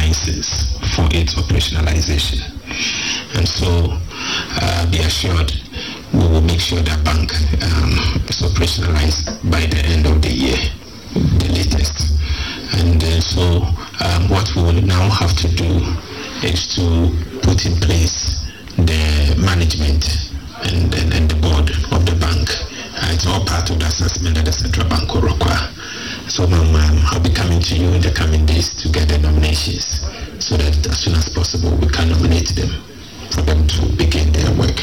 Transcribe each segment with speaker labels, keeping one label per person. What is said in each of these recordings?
Speaker 1: license for its operationalization. And so be assured we will make sure that bank is operationalized by the end of the year, the latest. And so what we will now have to do is to put in place the management and the board of the bank. It's all part of the assessment that the central bank will require. So I'll be coming to you in the coming days to get the nominations so that as soon as possible we can nominate them for them to begin their work.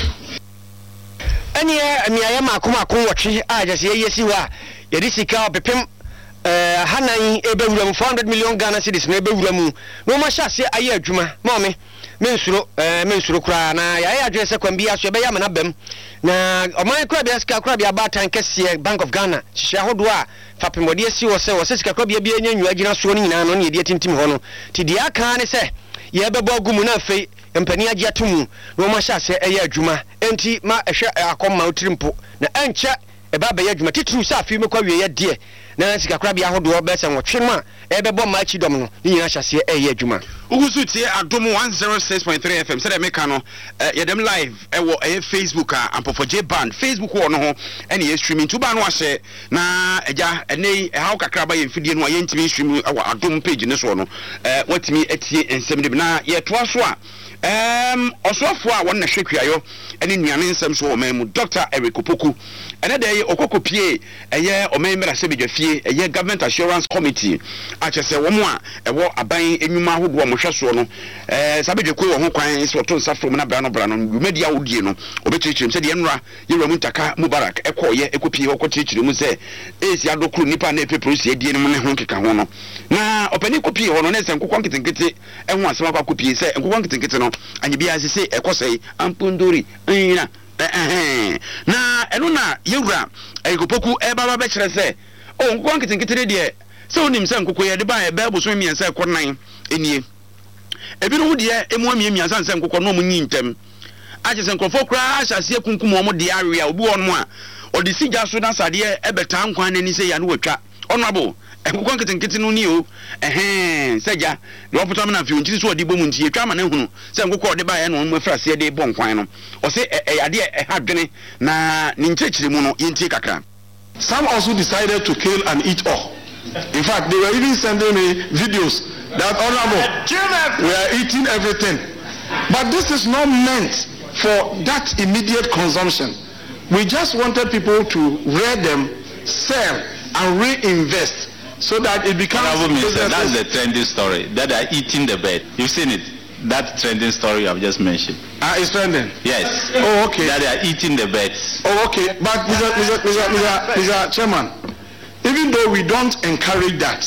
Speaker 2: And I am a watching. I just yes you are. Yedisika Pepim Hanai Ebewum 400 million Ghana cedis Nebewum. No masha say aye adwuma. Mommy mensuro kra na ya adwese kwambia so be ya manabem na oman kra bia sika kra bia batan kese Bank of Ghana hihia hodo a fapemode asi wo se sika kra bia nya nyu agina so no nyina no ne de tintim ho no ti de aka ne se ye bebo agumu na afei mpani agi atomu no ma sha se eye adwuma enti ma ehwe akoma otirimpo na enche e ba ya adwuma titru sa afi mekwa wie ye de na sika kra bia hodo be se nwotwe ma e bebo ma chi dom no nyina sha se eye adwuma ugusu tie adom 106.3 FM say make no yedem live ewo Facebook ampofo J band Facebook wo no ho ene ye streaming tuba no ahye na eja ene how kakra ba ye mfidie no ye ntimi stream ewo adom page ne so no watimi etie ensem de na ye toa so a osofo a won na hwekwiayo ene nuane nsem so o mamu Dr. Eric Opoku ene de okokopie eye o memera se bedwafie eye Government Assurance Committee a chese wo mo a ewo aban enwuma hodo o mo hweso no sabedwekwe wo ho kwan so to nsafro mo na bra no media wodie no obetirichirim se de enra yewura mu ntaka Mubarak ekoye ekopie okotirichirim se esi adokru nipa na epeprosi edie no ne ho keka ho no na opani kopie ho no na se nkokon kitenkete enho asema kwa kopie se nkokon kitenkete no anye bia se ekosei ampunduri ina na eno na yewura Opoku baba be kire se o nkokon kitenkete de so onim se nkokon ye de ba ebe boso miensa ekonan enie ebi no de emu amiamia san se nkokon no mu nyintem aje se nkofo kra ahyase kunkum o mo de awe a obi won mo a odi sigya so na sade ebeta nkwan nani se ya no watwa honorable nkokon kitenkete no ni o seja de opoto na fi onchiri so odi bomu ntie twa ma na hunu se nkokon de ba ye no mo frase de bo nkwan no o se ade hadwene na ni nchechiri mu no yentie kakra.
Speaker 3: Some also decided to kill and eat all. In fact, they were even sending me videos that honorable, we are eating everything. But this is not meant for that immediate consumption. We just wanted people to rear them, sell, and reinvest so that it becomes...
Speaker 4: That's the trending story, that they are eating the bed. You've seen it, that trending story I've just mentioned.
Speaker 3: It's trending?
Speaker 4: Yes.
Speaker 3: Oh, okay.
Speaker 4: That they are eating the beds.
Speaker 3: Oh, okay. But Mr. Chairman, even though we don't encourage that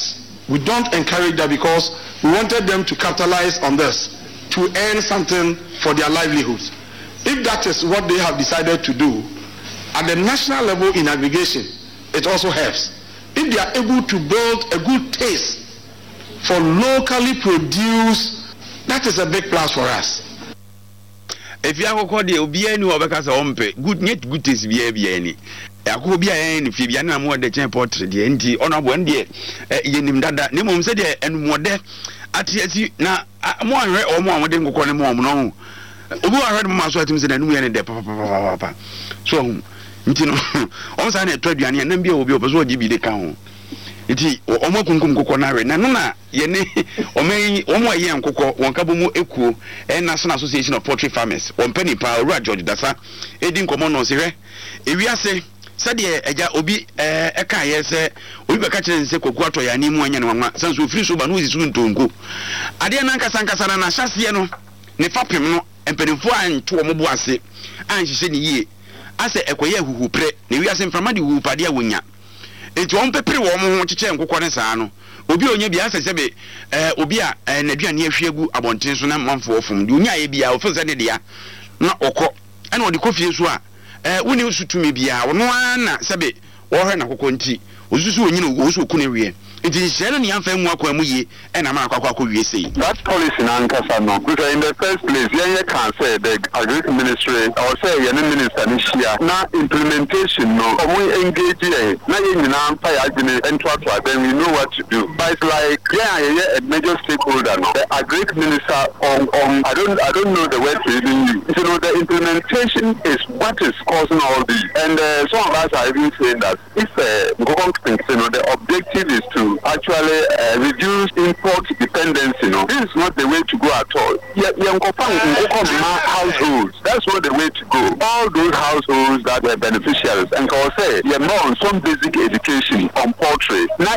Speaker 3: because we wanted them to capitalize on this, to earn something for their livelihoods. If that is what they have decided to do, at the national level in aggregation, it also helps. If they are able to build a good taste for locally produced, that is a big plus for us.
Speaker 2: If you have a code, you'll be any other case of good, net good taste, be any. Akobia en fibia na mo de chen portrait de enti honorable ndie yenim dada ne mom se de enmode atiasi na mo anhwe o mo amode nkokọ ne mo no obi ahwe de mo so atim se na num ye ne de papa so nti no o sa na eto aduane na bia obi obeso ogi bi de ka ho enti o mo kunkum nkokọ na hwe na no na ye ne o mo ye nkokọ won ka bo mu ekuo National Association of Poultry Farmers won pani pa Owura George Dasa edi nkomo no se hwe ewiase said eja obi eka ye se obi beka kire nse koku ato ya ni mu anya ne wanwa sanso ofiri so ba no zisu ntonko ade na nkasa na hyase no ne fapem no empenifo anto mo bo ase anhihye ne yie ase ekoye huhu pre ne wi ase mframa de huhu pade awonya enti won pepere wo mo ho kyeche nkokọ ne saa no obi onya bia ase sebe obi a naduane ahwiegu abonten so na manfo ofum de onya ye bia ofo se ne dia na okọ ene odi kofie so a woni usutumi bia wono na sebe wo hwe na kokko nti osusu onyina wo so ku ne wie
Speaker 5: It is generally unfair and I'm a
Speaker 6: that policy in Ankasano, because in the first place, you can't say the agriculture ministry or say any minister this year. Now implementation, no, we engage here. Now you know, then we know what to do. But it's like, a major stakeholder. No? The agriculture minister, I don't know the word to even use. You know, the implementation is what is causing all this. And some of us are even saying that if the objective is to actually reduce import dependency. This is not the way to go at all. Households, that's not the way to go. All those households that were beneficiaries, and I say, more on some basic education on poultry. Now,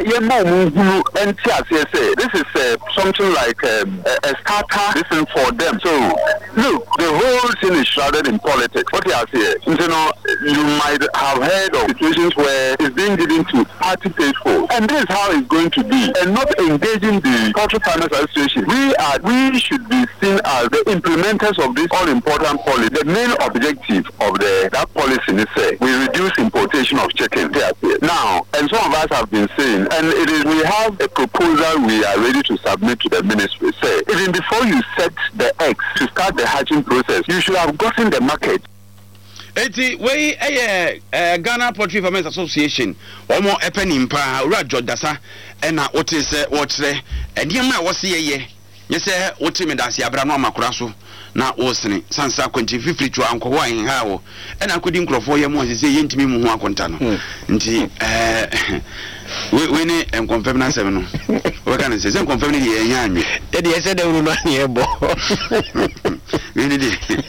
Speaker 6: this is something like a starter listen for them. So, look, the whole thing is shrouded in politics. What you are saying, you might have heard of situations where it's being given to party faithful, and this is how it's going to be, and not engaging the Poultry Farmers Association. We should be seen as the implementers of this all-important policy. The main objective of that policy is we reduce importation of chicken. Now, and some of us have been saying, and we have a proposal we are ready to submit to the ministry. Say, even before you set the eggs to start the hatching process, you should have gotten the market.
Speaker 5: Eti we Ghana Poultry Farmers Association omo epenimpa ura jodasa na wote se wotre endiema wose ye se wote medase abra no amakura so na wosene sansa kwanti fifiri to anko wan ha wo na akodi nkrofo ye mo se ye ntimi mu ho akonta no nti we ne enkonfem na asem no we kan se enkonfem ne ye nya anwe
Speaker 2: e de se de uru no ne ebo
Speaker 5: we ne de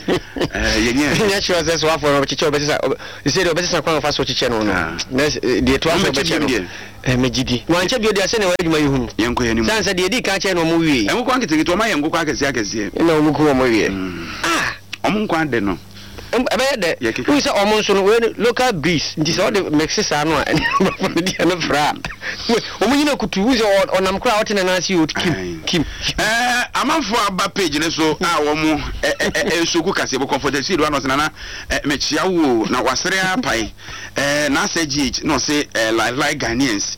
Speaker 2: nya chwa se so afọ no chiche obesisa se de obesisa kwa fa so chiche no no de to afọ beche megidi wanche bio de ase ne wa adwuma yihunu
Speaker 5: yenko yanim
Speaker 2: sansa de di ka che no mo wie
Speaker 5: enko kwa nkete to ma yenko kwa akese
Speaker 2: na omu ko mo wie
Speaker 5: omu kwa de no
Speaker 2: ebe de who say omo nso no local breeze nti so de mexisa no a de no fra omu nyina kutu who say onam kra wote na nasi o kim
Speaker 5: amanfo aba page ne so a wo mu ensoku kase bo comfort see do no na mechia wo na wasere apai na SGH no say like Ghanaians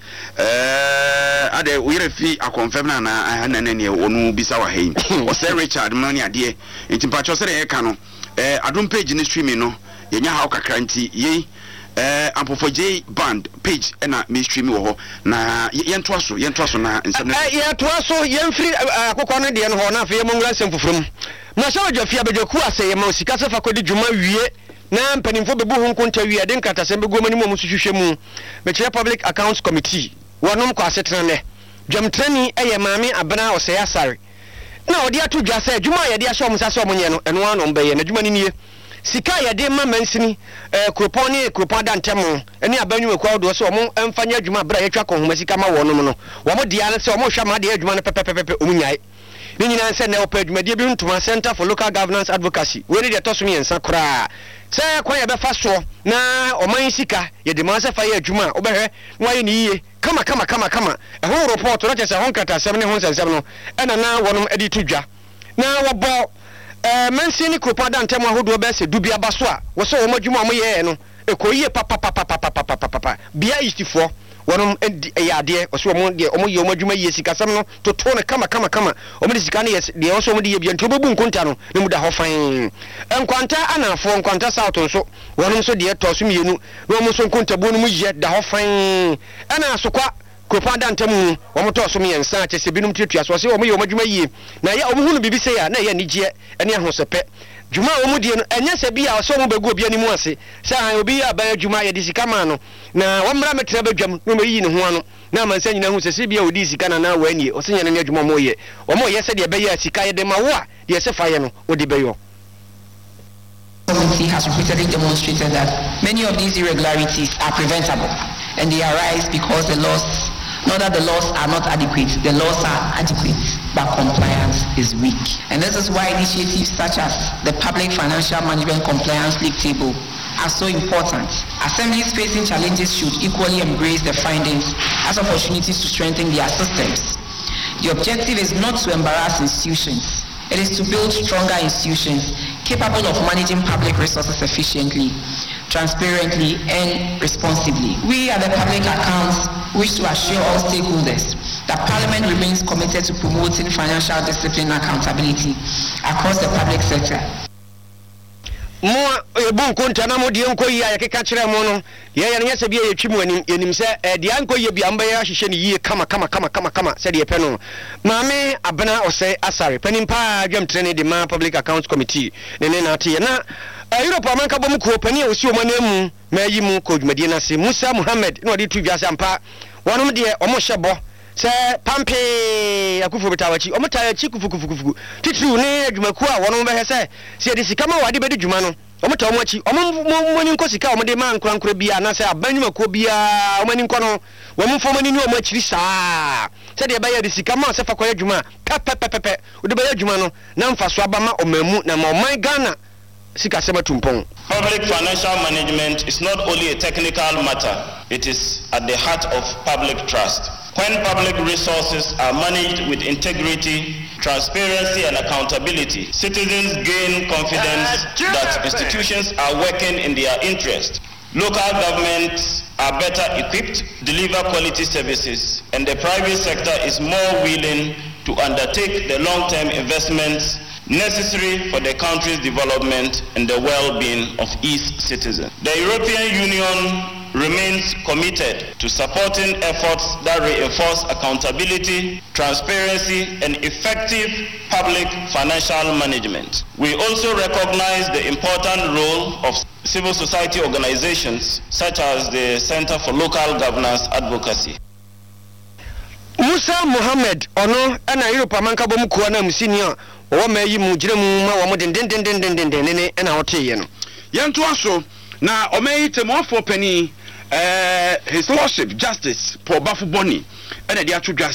Speaker 5: ade we refi a confirm na na ne onu bisa wa hein o say Richard money ade nti pacho sere e ka no adom page ni streaming no yenya ha kakra nti ye Ampofo J band page na me stream wo ho na yento aso na nsem
Speaker 2: yento aso yemfiri akokọ no de no ho na afa yemongura nsem fofrom na sha odwafia bejoku ase yema osika sefa kodi djuma wie na mpanimfo bebu hu nkonta wie de nkata sem begu mani mu suhwehwe mu me public accounts committee wonom kwa asetena ne dwamtrani eye maame abena oseye asare na odi atu dwa se djuma ye de ahye omsa se omonye no eno ano mbaye na djuma ni nie sika ya de ma mansini kropon da ntemo ene abanyu ekwa do so omo emfanya adwuma bra yetwa ko homa sika ma wonom no wo dia ne se omo hwa ma de adwuma no pepepepe omunyai ni nyina nse na opa adwuma de bi ntuma Center for Local Governance Advocacy we ne de toso yensa kra se kwa ya be fa so na oman sika ye de ma se fa ya adwuma obehwe no aye ni yiye kama ho report no chese ho nkata asem ne ho nsensem no ena na wonom edi tudwa na wobo mansini kropon da ntemo ahodo be se dubia baso a wo so wo madwuma mo ye no ekoyie papa bia istifo wonom yade wo so mo de omo ye madwuma ye sikasam no toto ne kama omo de sika ne ye de wo so mo de ye bia nto bebu nkonta no ne mu da ho fan enkwanta anafo enkwanta south nso wonom so de to so mienu no mo so nkonta bu no mu ye da ho fan ana sokwa kropon da ntemo wo mo to so me yensa chese binum tutua so se wo mo ye madwuma ye na ye omo hunu bibi se ya na ye nigye ene ahosepe djuma wo mu die no enye se bia so mo begu obi animu ase se han obi ya ba djuma ye disika ma no na wo mra metra badwam no meyi ne ho ano na man sanyina hu se bia odi sika na na wani o senya ne djuma mo ye o mo ye se de be ya sika ye de ma wo a de se fa ye no odi be yo.
Speaker 7: Committee has repeatedly demonstrated that many of these irregularities are preventable and they arise because not that the laws are not adequate, the laws are adequate, but compliance is weak. And this is why initiatives such as the Public Financial Management Compliance League Table are so important. Assemblies facing challenges should equally embrace the findings as opportunities to strengthen their systems. The objective is not to embarrass institutions. It is to build stronger institutions capable of managing public resources efficiently, transparently, and responsibly. We at the Public Accounts wish to assure all stakeholders that Parliament remains committed to promoting financial discipline and accountability across the public sector.
Speaker 2: Mo ebun konta na mo de enko yi ya keka kire mo no ye ya nyese bia yetwi mo anim se de anko ye bia mba ya hwehwe ne yi kama se de pe no maame abena ose asare panim pa adwam trene de ma Public Accounts Committee ne na ate na Europe amanka bom ko pani a osi o manemu ma yi mu ko dwumadi na se Musa Muhammad no de tu dwase ampa wonom de omo hyebo se pampe akufo betawachi omo tayachi kufukufukufu titru ne adwumaku a wonom be hese se de sika ma wade be de dwuma no omo ta omo achi omo mani nko sika omo de ma nkurankura bia na se abanyumaku bia omo ni nko no womo fo mani ni omo achiri saa se de ba ya de sika ma se fa kwa adwuma pepepepe ode ba ya adwuma no na mfaso abama omamu na ma oman Ghana sika sema tumpon.
Speaker 8: Public financial management is not only a technical matter, it is at the heart of public trust. When public resources are managed with integrity, transparency and accountability, citizens gain confidence that institutions are working in their interest. Local governments are better equipped to deliver quality services, and the private sector is more willing to undertake the long-term investments necessary for the country's development and the well-being of its citizens. The European Union remains committed to supporting efforts that reinforce accountability, transparency, and effective public financial management. We also recognize the important role of civil society organizations such as the Center for Local Governance Advocacy.
Speaker 2: Musa Muhammad ono ana Europe amanka bom ko na musiniya o ma yi mu jire mu ma wo mo den na hote ye no
Speaker 5: yento aso na o mai temofo pani his lordship justice Paul Bafo Boni ena dia atwodwa